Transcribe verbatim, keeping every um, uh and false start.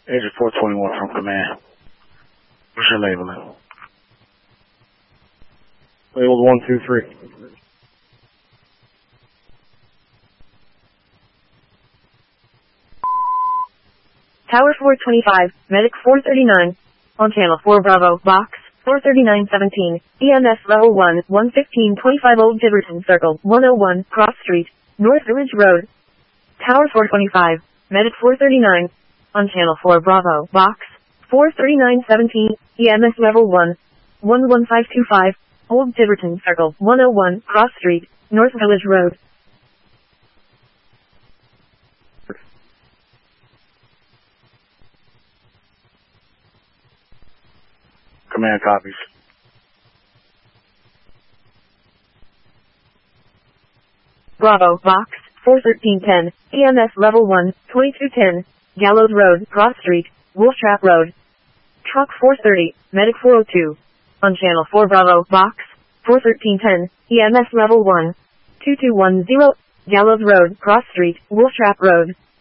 Agent four twenty-one from command. What's your labeling? Labeled one two three. Tower four twenty-five, Medic four thirty-nine. On channel four Bravo, box four thirty-nine seventeen. E M S level one, one fifteen twenty-five Old Tiverton Circle, one oh one, Cross Street, North Village Road. Tower four twenty-five, Medic four thirty-nine. On channel four Bravo, box four thirty-nine seventeen. E M S level one, one one five two five. Old Tiverton Circle, one oh one, Cross Street, North Village Road. Command copies. Bravo, box four thirteen ten. E M S level one, twenty-two ten. Gallows Road, Cross Street, Woolstrap Road. Truck four thirty, Medic four oh two. On channel four Bravo, box four thirteen ten. E M S level one, two two one zero. Gallows Road, Cross Street, Woolstrap Road.